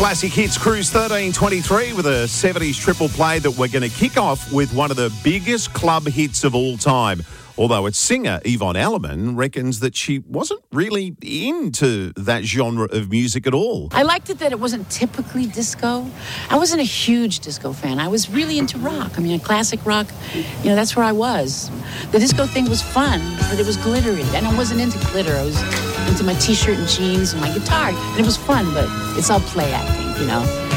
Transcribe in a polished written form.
Classic Hits Cruise 1323 with a 70s triple play that we're going to kick off with one of the biggest club hits of all time. Although its singer, Yvonne Elliman, reckons that she wasn't really into that genre of music at all. I liked it that it wasn't typically disco. I wasn't a huge disco fan. I was really into rock. I mean, classic rock, that's where I was. The disco thing was fun, but it was glittery. And I wasn't into glitter. I was into my T-shirt and jeans and my guitar. And it was fun, but it's all play acting,